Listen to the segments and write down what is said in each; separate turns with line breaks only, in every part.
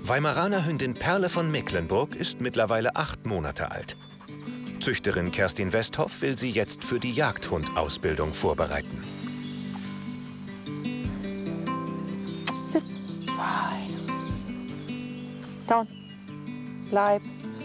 Weimaraner Hündin Perle von Mecklenburg ist mittlerweile 8 Monate alt. Züchterin Kerstin Westhoff will sie jetzt für die Jagdhundausbildung vorbereiten.
Sit. Fein. Down. Bleib.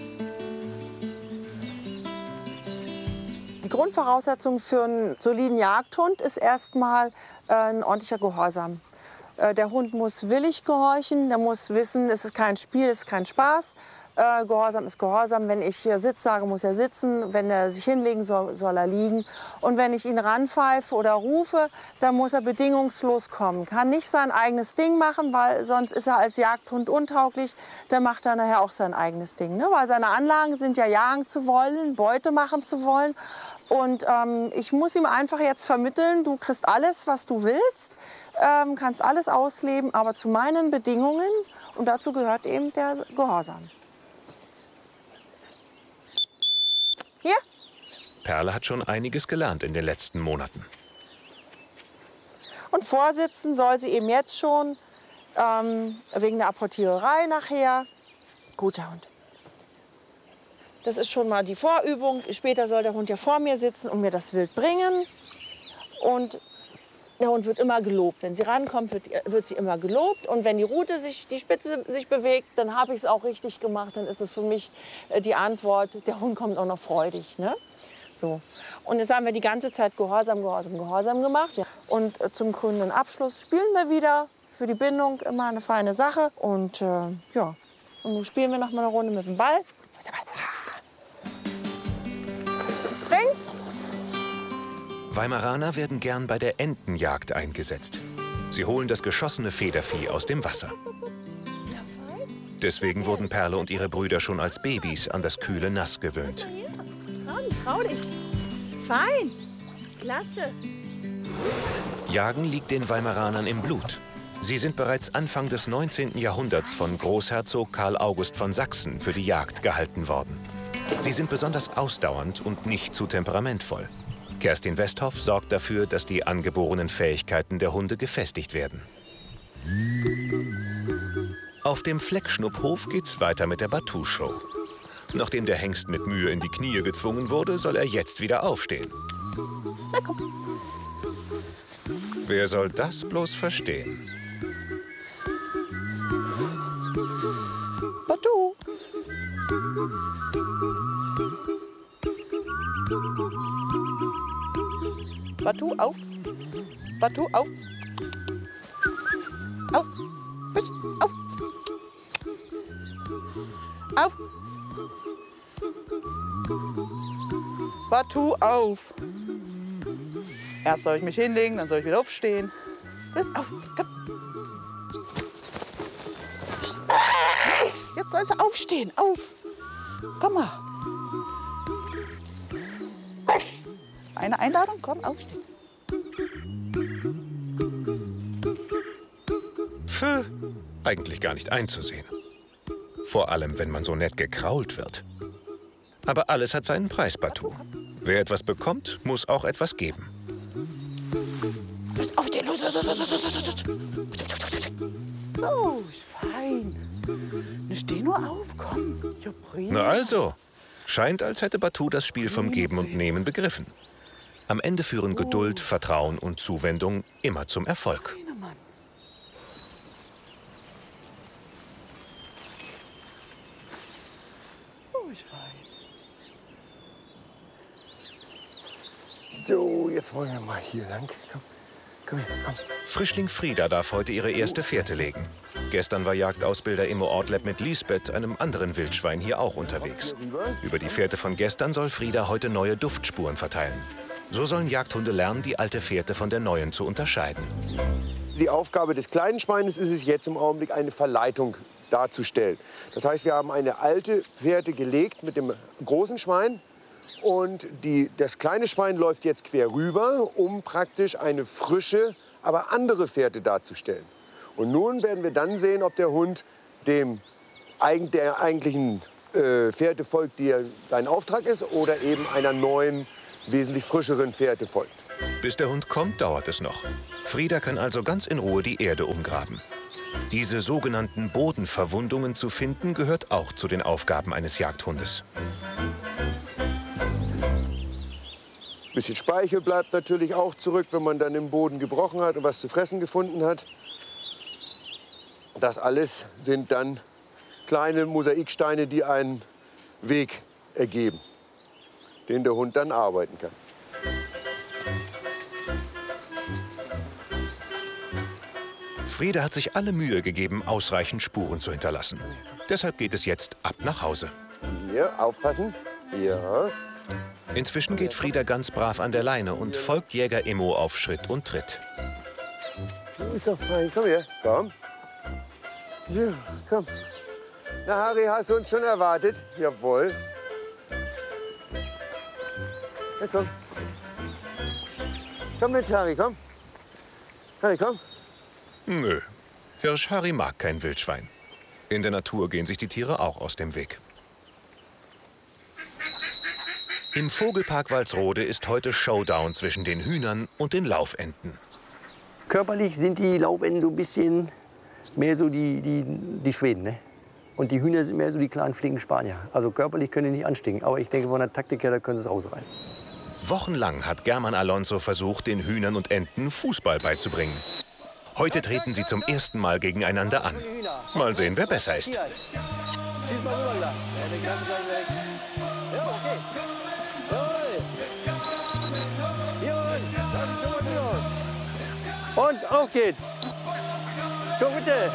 Die Grundvoraussetzung für einen soliden Jagdhund ist erstmal ein ordentlicher Gehorsam. Der Hund muss willig gehorchen, der muss wissen, es ist kein Spiel, es ist kein Spaß. Gehorsam ist Gehorsam. Wenn ich Sitz sage, muss er sitzen. Wenn er sich hinlegen soll, soll er liegen. Und wenn ich ihn ranpfeife oder rufe, dann muss er bedingungslos kommen. Kann nicht sein eigenes Ding machen, weil sonst ist er als Jagdhund untauglich. Dann macht er nachher auch sein eigenes Ding. Ne? Weil seine Anlagen sind ja jagen zu wollen, Beute machen zu wollen. Und ich muss ihm einfach jetzt vermitteln, du kriegst alles, was du willst, kannst alles ausleben, aber zu meinen Bedingungen. Und dazu gehört eben der Gehorsam. Hier.
Perle hat schon einiges gelernt in den letzten Monaten.
Und vorsitzen soll sie eben jetzt schon, wegen der Apportiererei nachher. Guter Hund. Das ist schon mal die Vorübung. Später soll der Hund ja vor mir sitzen und mir das Wild bringen. Und der Hund wird immer gelobt. Wenn sie rankommt, wird sie immer gelobt. Und wenn die Rute die Spitze sich bewegt, dann habe ich es auch richtig gemacht. Dann ist es für mich die Antwort, der Hund kommt auch noch freudig. Ne? So. Und jetzt haben wir die ganze Zeit Gehorsam, Gehorsam, Gehorsam gemacht. Ja. Und zum krönenden Abschluss spielen wir wieder. Für die Bindung immer eine feine Sache. Und ja, und nun spielen wir noch mal eine Runde mit dem Ball. Wo ist der Ball? Spring!
Weimaraner werden gern bei der Entenjagd eingesetzt. Sie holen das geschossene Federvieh aus dem Wasser. Deswegen wurden Perle und ihre Brüder schon als Babys an das kühle Nass gewöhnt.
Komm, trau dich. Fein. Klasse.
Jagen liegt den Weimaranern im Blut. Sie sind bereits Anfang des 19. Jahrhunderts von Großherzog Karl August von Sachsen für die Jagd gehalten worden. Sie sind besonders ausdauernd und nicht zu temperamentvoll. Kerstin Westhoff sorgt dafür, dass die angeborenen Fähigkeiten der Hunde gefestigt werden. Auf dem Fleckschnupphof geht's weiter mit der Batou-Show. Nachdem der Hengst mit Mühe in die Knie gezwungen wurde, soll er jetzt wieder aufstehen. Wer soll das bloß verstehen?
Batou. Batou, auf. Batou, auf. Auf. Auf. Auf. Batou, auf. Erst soll ich mich hinlegen, dann soll ich wieder aufstehen. Los, auf. Komm. Jetzt soll sie aufstehen. Auf. Komm mal. Eine Einladung? Komm, aufstehen.
Pfui, eigentlich gar nicht einzusehen. Vor allem, wenn man so nett gekrault wird. Aber alles hat seinen Preis, Batou. Wer etwas bekommt, muss auch etwas geben.
Los, aufstehen, los, los, los, los, los, los, los. So, fein. Steh nur auf, komm. Ja,
na also, scheint, als hätte Batou das Spiel vom Geben und Nehmen begriffen. Am Ende führen Geduld, Vertrauen und Zuwendung immer zum Erfolg.
So, jetzt wollen wir mal hier lang. Komm, komm her, komm.
Frischling Frieda darf heute ihre erste Fährte legen. Gestern war Jagdausbilder Immo Ortleb mit Lisbeth, einem anderen Wildschwein, hier auch unterwegs. Über die Fährte von gestern soll Frieda heute neue Duftspuren verteilen. So sollen Jagdhunde lernen, die alte Fährte von der neuen zu unterscheiden.
Die Aufgabe des kleinen Schweines ist es jetzt im Augenblick, eine Verleitung darzustellen. Das heißt, wir haben eine alte Fährte gelegt mit dem großen Schwein. Und das kleine Schwein läuft jetzt quer rüber, um praktisch eine frische, aber andere Fährte darzustellen. Und nun werden wir dann sehen, ob der Hund der eigentlichen Fährte folgt, die sein Auftrag ist, oder eben einer neuen, wesentlich frischeren Fährte folgt.
Bis der Hund kommt, dauert es noch. Frieda kann also ganz in Ruhe die Erde umgraben. Diese sogenannten Bodenverwundungen zu finden, gehört auch zu den Aufgaben eines Jagdhundes.
Ein bisschen Speichel bleibt natürlich auch zurück, wenn man dann im Boden gebrochen hat und was zu fressen gefunden hat. Das alles sind dann kleine Mosaiksteine, die einen Weg ergeben, den der Hund dann arbeiten kann.
Frieda hat sich alle Mühe gegeben, ausreichend Spuren zu hinterlassen. Deshalb geht es jetzt ab nach Hause.
Hier, aufpassen. Ja.
Inzwischen geht Frieda ganz brav an der Leine und folgt Jäger Immo auf Schritt und Tritt.
Du bist doch fein. Komm her. Komm. So, komm. Na, Harry, hast du uns schon erwartet? Jawohl. Ja, komm. Komm mit, Harry, komm. Harry, komm.
Nö, Hirsch Harry mag kein Wildschwein. In der Natur gehen sich die Tiere auch aus dem Weg. Im Vogelpark Walsrode ist heute Showdown zwischen den Hühnern und den Laufenten.
Körperlich sind die Laufenten so ein bisschen mehr so die Schweden, ne? Und die Hühner sind mehr so die kleinen, flinken Spanier. Also körperlich können die nicht anstecken. Aber ich denke, von der Taktik her, da können sie es rausreißen.
Wochenlang hat German Alonso versucht, den Hühnern und Enten Fußball beizubringen. Heute treten sie zum ersten Mal gegeneinander an. Mal sehen, wer besser ist.
Und auf geht's. So, bitte.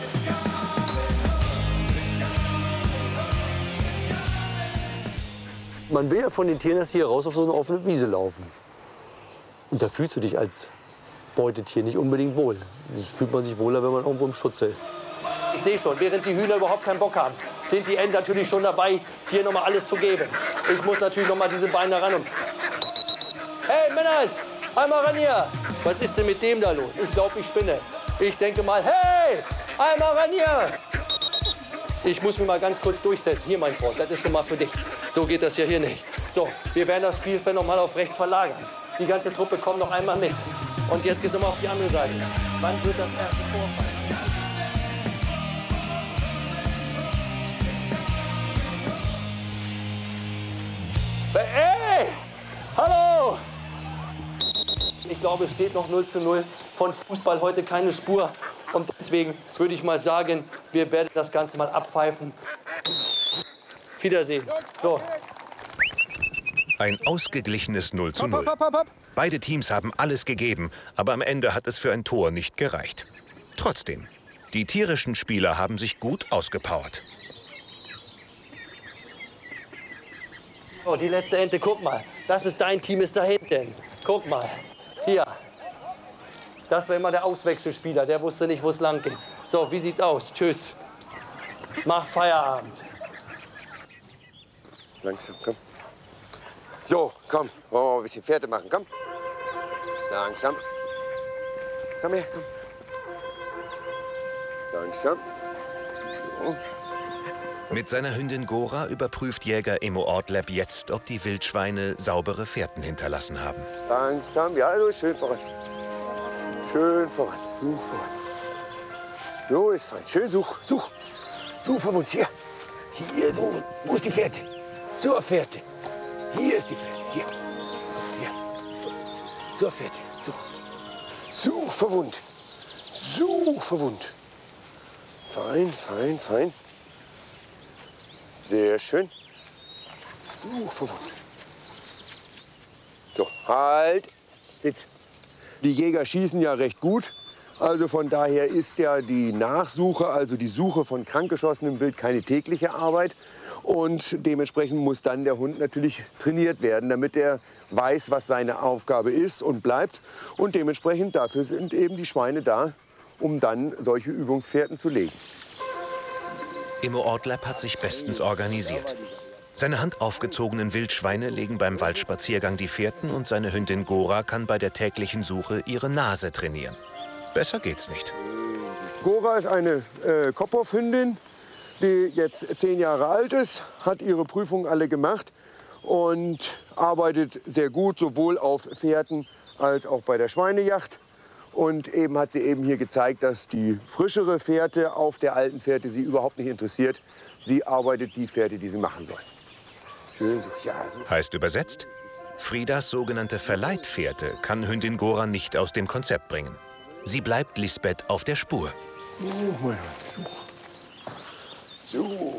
Man will ja von den Tieren erst hier raus auf so eine offene Wiese laufen. Und da fühlst du dich als Beutetier nicht unbedingt wohl. Das fühlt man sich wohler, wenn man irgendwo im Schutze ist. Ich sehe schon, während die Hühner überhaupt keinen Bock haben, sind die Enten natürlich schon dabei, hier noch mal alles zu geben. Ich muss natürlich noch mal diese Beine ran und... Hey, Männers, einmal ran hier! Was ist denn mit dem da los? Ich glaube, ich spinne. Ich denke mal, hey, einmal ran hier! Ich muss mich mal ganz kurz durchsetzen. Hier, mein Freund, das ist schon mal für dich. So geht das ja hier nicht. So, wir werden das Spielfeld noch mal auf rechts verlagern. Die ganze Truppe kommt noch einmal mit. Und jetzt geht's nochmal auf die andere Seite. Wann wird das erste Tor fallen? Hey! Hallo! Ich glaube, es steht noch 0:0. Von Fußball heute keine Spur. Und deswegen würde ich mal sagen, wir werden das Ganze mal abpfeifen. Wiedersehen. So.
Ein ausgeglichenes 0:0. Beide Teams haben alles gegeben, aber am Ende hat es für ein Tor nicht gereicht. Trotzdem, die tierischen Spieler haben sich gut ausgepowert.
Oh, die letzte Ente, guck mal. Das ist dein Team, ist da hinten. Guck mal. Hier. Das war immer der Auswechselspieler, der wusste nicht, wo es lang ging. So, wie sieht's aus? Tschüss. Mach Feierabend.
Langsam, komm. So, komm. Wollen wir mal ein bisschen Pferde machen, komm. Langsam. Komm her, komm. Langsam. So.
Mit seiner Hündin Gora überprüft Jäger Immo Ortleb jetzt, ob die Wildschweine saubere Fährten hinterlassen haben.
Langsam, ja, also schön voran. Schön voran, such voran. So ist fein. Schön such. Such verwund, hier. Hier suchen. Wo ist die Fährte? Zur Fährte. Hier ist die Fährte. Hier. Zur Fährte. Such verwund. Such verwund. Fein. Sehr schön. Such verwund. So, halt. Sitz. Die Jäger schießen ja recht gut. Also von daher ist ja die Nachsuche, also die Suche von krankgeschossenem Wild, keine tägliche Arbeit. Und dementsprechend muss dann der Hund natürlich trainiert werden, damit er weiß, was seine Aufgabe ist und bleibt. Und dementsprechend dafür sind eben die Schweine da, um dann solche Übungsfährten zu legen.
Immo Ortleb hat sich bestens organisiert. Seine handaufgezogenen Wildschweine legen beim Waldspaziergang die Fährten und seine Hündin Gora kann bei der täglichen Suche ihre Nase trainieren. Besser geht's nicht.
Gora ist eine Kopfhofhündin, die jetzt 10 Jahre alt ist, hat ihre Prüfungen alle gemacht und arbeitet sehr gut, sowohl auf Fährten als auch bei der Schweinejacht. Und eben hat sie eben hier gezeigt, dass die frischere Fährte auf der alten Fährte sie überhaupt nicht interessiert. Sie arbeitet die Fährte, die sie machen soll. Schön so, ja, so.
Heißt übersetzt, Friedas sogenannte Verleitfährte kann Hündin Gora nicht aus dem Konzept bringen. Sie bleibt Lisbeth auf der Spur.
So.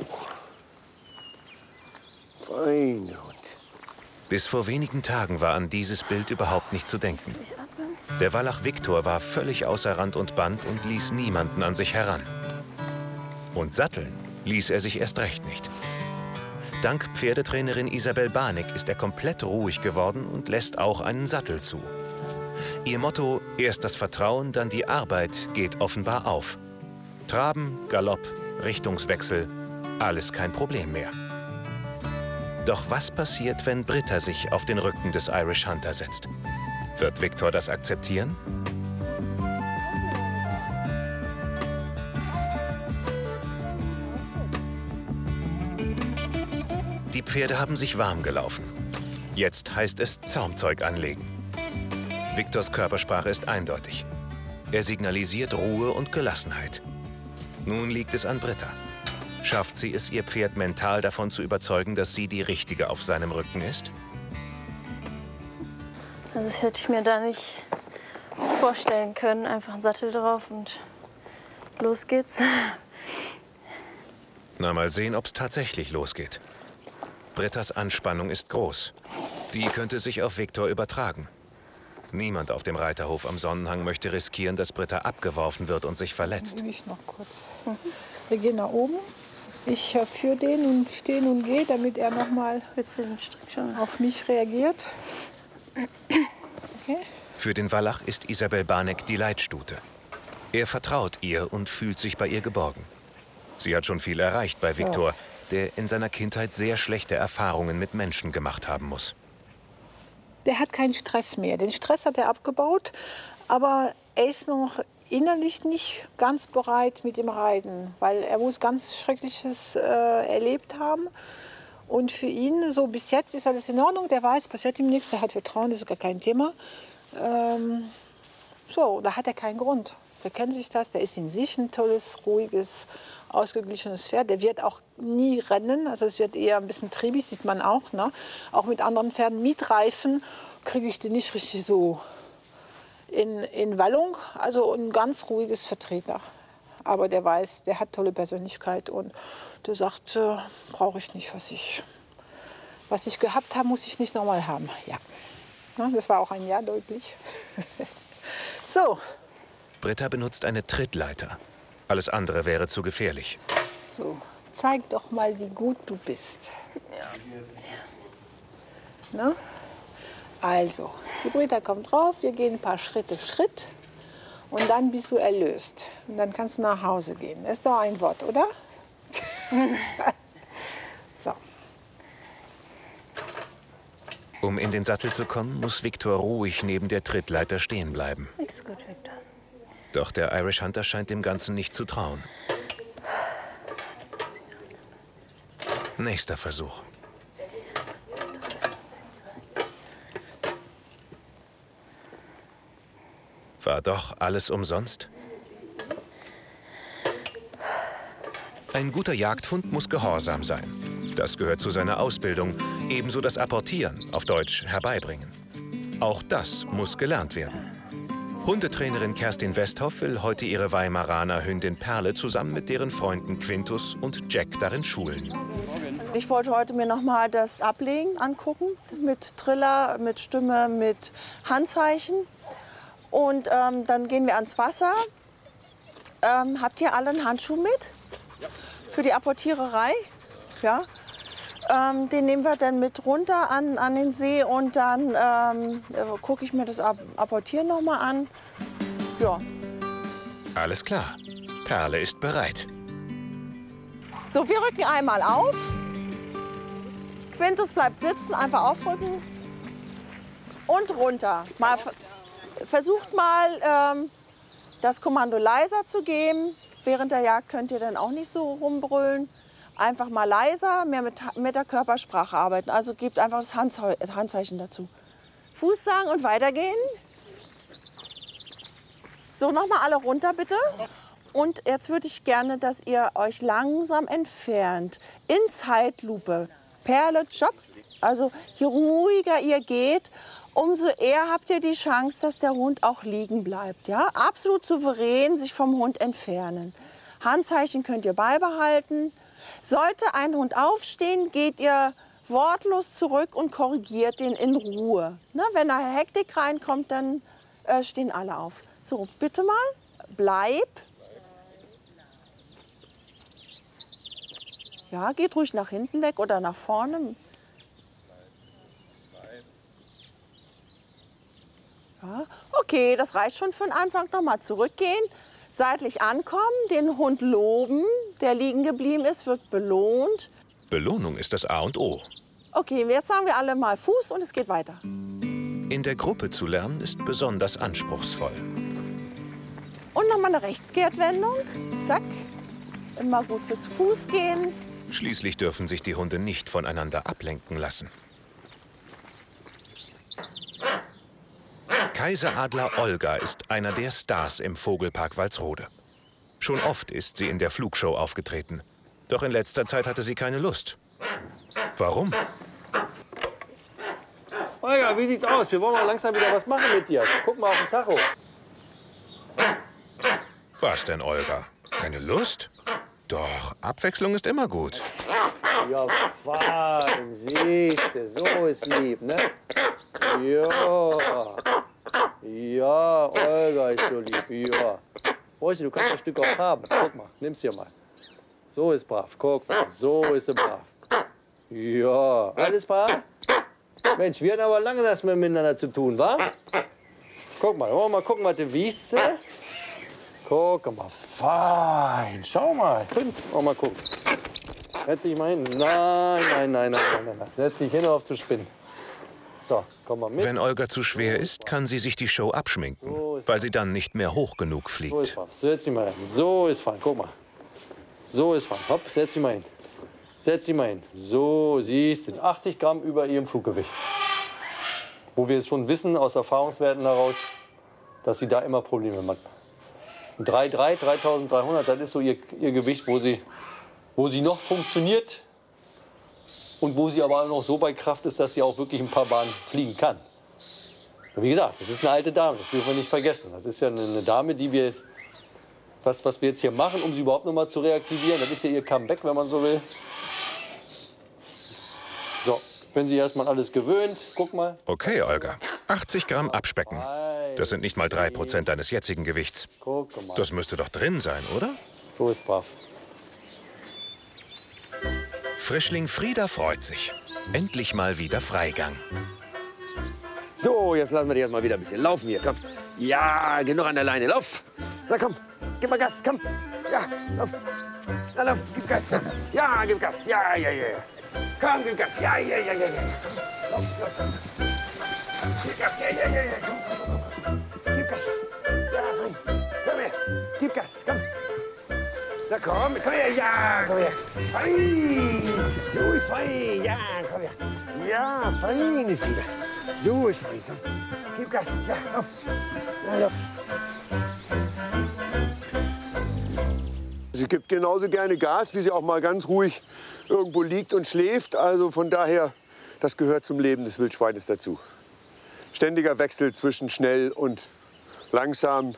Fein.
Bis vor wenigen Tagen war an dieses Bild überhaupt nicht zu denken. Der Wallach Viktor war völlig außer Rand und Band und ließ niemanden an sich heran. Und satteln ließ er sich erst recht nicht. Dank Pferdetrainerin Isabel Barneck ist er komplett ruhig geworden und lässt auch einen Sattel zu. Ihr Motto, erst das Vertrauen, dann die Arbeit, geht offenbar auf. Traben, Galopp, Richtungswechsel, alles kein Problem mehr. Doch was passiert, wenn Britta sich auf den Rücken des Irish Hunter setzt? Wird Viktor das akzeptieren? Die Pferde haben sich warm gelaufen. Jetzt heißt es Zaumzeug anlegen. Viktors Körpersprache ist eindeutig. Er signalisiert Ruhe und Gelassenheit. Nun liegt es an Britta. Schafft sie es, ihr Pferd mental davon zu überzeugen, dass sie die Richtige auf seinem Rücken ist?
Also das hätte ich mir da nicht vorstellen können. Einfach einen Sattel drauf und los geht's.
Na, mal sehen, ob es tatsächlich losgeht. Brittas Anspannung ist groß. Die könnte sich auf Viktor übertragen. Niemand auf dem Reiterhof am Sonnenhang möchte riskieren, dass Britta abgeworfen wird und sich verletzt.
Ich noch kurz. Wir gehen nach oben. Ich führe den und stehe und gehe, damit er noch mal auf mich reagiert. Okay.
Für den Wallach ist Isabel Barneck die Leitstute. Er vertraut ihr und fühlt sich bei ihr geborgen. Sie hat schon viel erreicht bei Viktor, der in seiner Kindheit sehr schlechte Erfahrungen mit Menschen gemacht haben muss.
Der hat keinen Stress mehr. Den Stress hat er abgebaut, aber er ist noch innerlich nicht ganz bereit mit dem Reiten, weil er muss ganz Schreckliches erlebt haben. Und für ihn, so bis jetzt, ist alles in Ordnung. Der weiß, passiert ihm nichts, der hat Vertrauen, das ist gar kein Thema. So, da hat er keinen Grund. Der kennt sich das, der ist in sich ein tolles, ruhiges, ausgeglichenes Pferd. Der wird auch nie rennen, also es wird eher ein bisschen triebig, sieht man auch. Ne? Auch mit anderen Pferden mitreifen kriege ich den nicht richtig so in Wallung. Also ein ganz ruhiges Vertreter. Aber der weiß, der hat tolle Persönlichkeit und der sagt, brauche ich nicht, was ich gehabt habe, muss ich nicht nochmal haben. Ja. Das war auch ein Ja deutlich. So.
Britta benutzt eine Trittleiter. Alles andere wäre zu gefährlich.
So, zeig doch mal, wie gut du bist. Ja. Na? Also, die Britta kommt drauf, wir gehen ein paar Schritt und dann bist du erlöst. Und dann kannst du nach Hause gehen. Das ist doch ein Wort, oder? So.
Um in den Sattel zu kommen, muss Viktor ruhig neben der Trittleiter stehen bleiben.
Ist gut, Viktor.
Doch der Irish Hunter scheint dem Ganzen nicht zu trauen. Nächster Versuch. War doch alles umsonst? Ein guter Jagdhund muss gehorsam sein. Das gehört zu seiner Ausbildung. Ebenso das Apportieren, auf Deutsch herbeibringen. Auch das muss gelernt werden. Hundetrainerin Kerstin Westhoff will heute ihre Weimaraner Hündin Perle zusammen mit deren Freunden Quintus und Jack darin schulen.
Ich wollte heute mir noch mal das Ablegen angucken. Mit Triller, mit Stimme, mit Handzeichen. Und dann gehen wir ans Wasser. Habt ihr alle einen Handschuh mit? Für die Apportiererei? Ja. Den nehmen wir dann mit runter an den See und dann gucke ich mir das Apportieren noch mal an. Ja.
Alles klar. Perle ist bereit.
So, wir rücken einmal auf. Quintus bleibt sitzen, einfach aufrücken und runter. Versucht mal, das Kommando leiser zu geben. Während der Jagd könnt ihr dann auch nicht so rumbrüllen. Einfach mal leiser, mehr mit der Körpersprache arbeiten. Also gebt einfach das Handzeichen dazu. Fuß sagen und weitergehen. So, nochmal alle runter, bitte. Und jetzt würde ich gerne, dass ihr euch langsam entfernt. In Zeitlupe. Perle, stopp. Also je ruhiger ihr geht, umso eher habt ihr die Chance, dass der Hund auch liegen bleibt. Ja? Absolut souverän sich vom Hund entfernen. Handzeichen könnt ihr beibehalten. Sollte ein Hund aufstehen, geht ihr wortlos zurück und korrigiert ihn in Ruhe. Ne? Wenn da Hektik reinkommt, dann stehen alle auf. So, bitte mal, bleib. Ja, geht ruhig nach hinten weg oder nach vorne. Ja, okay, das reicht schon für den Anfang. Nochmal zurückgehen, seitlich ankommen, den Hund loben. Der liegen geblieben ist, wird belohnt.
Belohnung ist das A und O.
Okay, jetzt sagen wir alle mal Fuß und es geht weiter.
In der Gruppe zu lernen ist besonders anspruchsvoll.
Und nochmal eine Rechtskehrtwendung. Zack. Immer gut fürs Fußgehen.
Schließlich dürfen sich die Hunde nicht voneinander ablenken lassen. Kaiseradler Olga ist einer der Stars im Vogelpark Walsrode. Schon oft ist sie in der Flugshow aufgetreten. Doch in letzter Zeit hatte sie keine Lust. Warum?
Olga, wie sieht's aus? Wir wollen mal langsam wieder was machen mit dir. Guck mal auf den Tacho.
Was denn, Olga? Keine Lust? Doch, Abwechslung ist immer gut.
Ja, fein, siehst du, so ist lieb, ne? Ja. Ja, Olga ist so lieb, ja. Bräuchte, du kannst ein Stück auch haben. Guck mal, nimm's dir mal. So ist brav, guck mal, so ist sie brav. Ja, alles brav? Mensch, wir hatten aber lange das miteinander zu tun, wa? Guck mal, wollen wir mal gucken, was du wiegst. Guck mal, fein. Schau mal, 5. Oh, mal gucken. Setz dich mal hin. Nein. Setz dich hin, auf zu spinnen. So, komm mal mit.
Wenn Olga zu schwer ist, kann sie sich die Show abschminken, weil sie dann nicht mehr hoch genug
So ist
fliegt.
fein. Setz dich mal hin. So ist fein, guck mal. So ist fein. Hopp, setz dich mal hin. Setz dich mal hin. So, siehst du, 80 Gramm über ihrem Fluggewicht. Wo wir es schon wissen, aus Erfahrungswerten heraus, dass sie da immer Probleme hat. 3,3, 3.300, das ist so ihr Gewicht, wo sie noch funktioniert und wo sie aber auch noch so bei Kraft ist, dass sie auch wirklich ein paar Bahnen fliegen kann. Und wie gesagt, das ist eine alte Dame, das dürfen wir nicht vergessen. Das ist ja eine Dame, die wir, was wir jetzt hier machen, um sie überhaupt noch mal zu reaktivieren, das ist ja ihr Comeback, wenn man so will. So, wenn sie erst mal alles gewöhnt, guck mal.
Okay, Olga. 80 Gramm abspecken. Das sind nicht mal 3% deines jetzigen Gewichts.
Guck mal.
Das müsste doch drin sein, oder?
So ist brav.
Frischling Frieda freut sich. Endlich mal wieder Freigang.
So, jetzt lassen wir dich erst mal wieder ein bisschen laufen hier. Komm. Ja, genug an der Leine. Lauf. Na komm, gib mal Gas. Komm. Ja, lauf. Na, lauf, gib Gas. Ja, gib Gas. Ja. Komm, gib Gas. Ja. Lauf. Gib Gas. Ja. Komm. Gib Gas. Ja, fein. Komm her. Gib Gas. Komm. Na komm her. Ja, komm her. Fein. So ist fein. Ja, komm her. Ja, fein, Frieda. So ist fein. Komm. Gib Gas. Ja, lauf. Ja, lauf. Sie gibt genauso gerne Gas, wie sie auch mal ganz ruhig irgendwo liegt und schläft. Also von daher, das gehört zum Leben des Wildschweines dazu. Ständiger Wechsel zwischen schnell und langsam.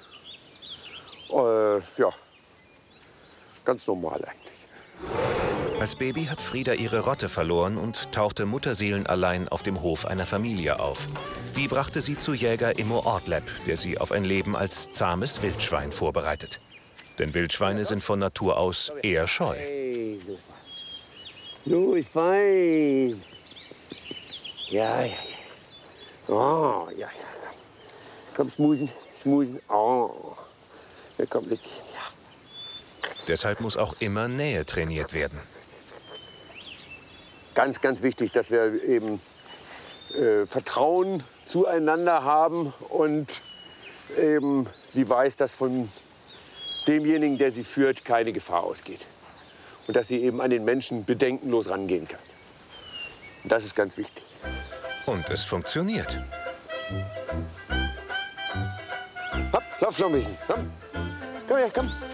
Ja, ganz normal eigentlich.
Als Baby hat Frieda ihre Rotte verloren und tauchte mutterseelenallein auf dem Hof einer Familie auf. Die brachte sie zu Jäger Immo Ortleb, der sie auf ein Leben als zahmes Wildschwein vorbereitet. Denn Wildschweine sind von Natur aus eher scheu.
Hey, so ist fein. Ja. Oh, ja. Komm, schmusen. Oh, ja, komm, leg dich. Ja.
Deshalb muss auch immer Nähe trainiert werden.
Ganz, ganz wichtig, dass wir eben Vertrauen zueinander haben und eben sie weiß, dass von demjenigen, der sie führt, keine Gefahr ausgeht. Und dass sie eben an den Menschen bedenkenlos rangehen kann. Und das ist ganz wichtig.
Und es funktioniert.
Hopp, Lauf noch ein bisschen. Komm. Komm her, komm.